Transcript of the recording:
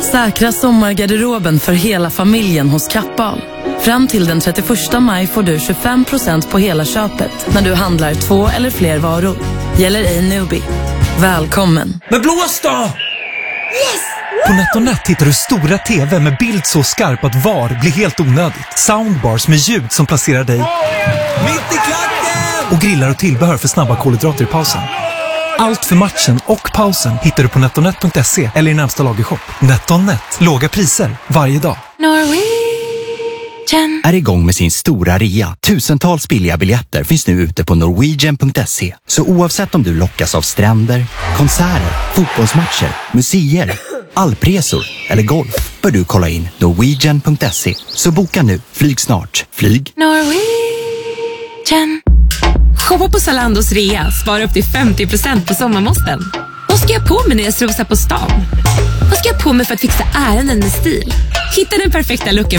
Säkra sommargarderoben för hela familjen hos Kappahl. Fram till den 31 maj får du 25% på hela köpet när du handlar 2 eller fler varor. Gäller ej Newbie. Välkommen. Men blås då! Yes! På NetOnNet hittar du stora TV med bild så skarp att VAR blir helt onödigt. Soundbars med ljud som placerar dig Mitt i klacken! och grillar och tillbehör för snabba kolhydrater i pausen. Allt för matchen och pausen hittar du på netonet.se eller i närmsta lagershop. NetOnNet. Låga priser varje dag. Norwegian är igång med sin stora rea. Tusentals billiga biljetter finns nu ute på norwegian.se. Så oavsett om du lockas av stränder, konserter, fotbollsmatcher, museer, alpresor eller golf, bör du kolla in norwegian.se. Så boka nu, flyg snart. Flyg Norwegian. Shoppa på Zalandos rea. Spara upp till 50% på sommarmåsten. Vad ska jag på mig när jag strosar på stan? Vad ska jag på mig för att fixa ärenden med stil? Hitta den perfekta looken